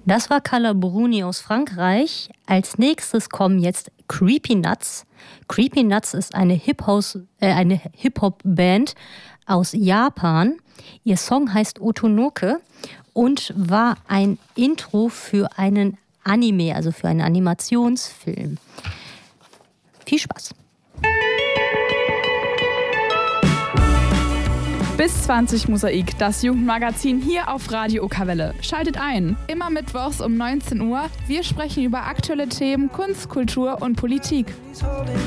Das war Carla Bruni aus Frankreich. Als nächstes kommen jetzt Creepy Nuts. Creepy Nuts ist eine Hip-Hop-Band aus Japan. Ihr Song heißt Otonoke und war ein Intro für einen Anime, also für einen Animationsfilm. Viel Spaß! Bis 20 Mosaik, das Jugendmagazin hier auf Radio Okawelle. Schaltet ein, immer mittwochs um 19 Uhr. Wir sprechen über aktuelle Themen, Kunst, Kultur und Politik.